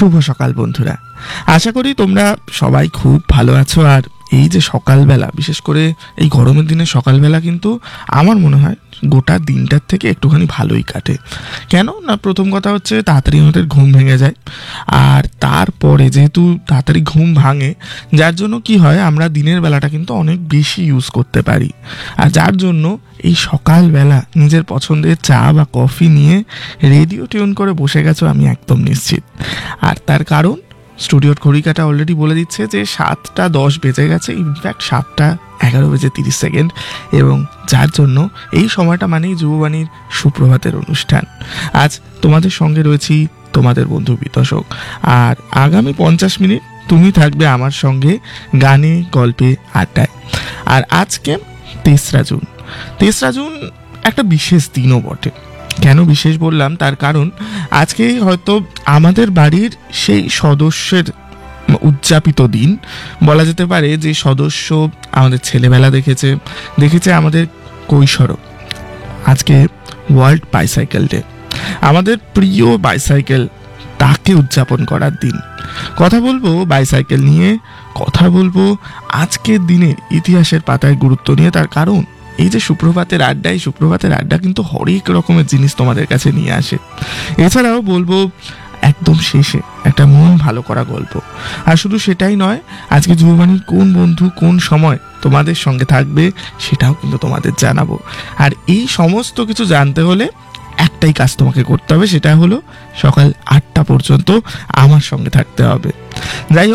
শুভ সকাল বন্ধুরা, আশা করি তোমরা সবাই খুব ভালো আছো। আর এই যে সকালবেলা, বিশেষ করে এই গরমের দিনে সকালবেলা কিন্তু আমার মনে হয় গোটা দিনটার থেকে একটুখানি ভালোই কাটে। কেন না, প্রথম কথা হচ্ছে তাড়াতাড়ি আমাদের ঘুম ভেঙে যায়। আর তারপরে যেহেতু তাড়াতাড়ি ঘুম ভাঙে, যার জন্য কি হয়, আমরা দিনের বেলাটা কিন্তু অনেক বেশি ইউজ করতে পারি। আর যার জন্য এই সকালবেলা নিজের পছন্দের চা বা কফি নিয়ে রেডিও টিউন করে বসে গেছো, আমি একদম নিশ্চিত। আর তার কারণ, স্টুডিওর ঘড়িকাটা অলরেডি বলে দিচ্ছে যে 7:10 বেজে গেছে, ইনফ্যাক্ট 7:11:30। এবং যার জন্য এই সময়টা মানেই যুববাণীর সুপ্রভাতের অনুষ্ঠান। আজ তোমাদের সঙ্গে রয়েছি তোমাদের বন্ধু বিতোষক। আর আগামী 50 মিনিট তুমি থাকবে আমার সঙ্গে গানে, গল্পে, আড্ডায়। আর আজকে 3রা জুন একটা বিশেষ দিনও বটে। কেন বিশেষ বললাম, তার কারণ আজকে হয়তো আমাদের বাড়ির সেই সদস্যের উদযাপিত দিন বলা যেতে পারে, যে সদস্য আমাদের ছেলেবেলা দেখেছে আমাদের কৈশোরও। আজকে ওয়ার্ল্ড বাইসাইকেল ডে, আমাদের প্রিয় বাইসাইকেল, তাকে উদযাপন করার দিন। কথা বলবো বাইসাইকেল নিয়ে, কথা বলবো আজকের দিনের ইতিহাসের পাতায় গুরুত্ব নিয়ে। তার কারণ এই যে সুপ্রভাতের আড্ডা কিন্তু হরেক রকমের জিনিস তোমাদের কাছে নিয়ে আসে। এছাড়াও বলবো একদম শেষে একটা মন ভালো করা গল্প। আর শুধু সেটাই নয়, আজকে যুববাণীর কোন বন্ধু কোন সময় তোমাদের সঙ্গে থাকবে সেটাও কিন্তু তোমাদের জানাবো। আর এই সমস্ত কিছু জানতে হলে একটাই কাজ তোমাকে করতে হবে, সেটা হলো সকাল 8টা পর্যন্ত আমার সঙ্গে থাকতে হবে। যাই হোক,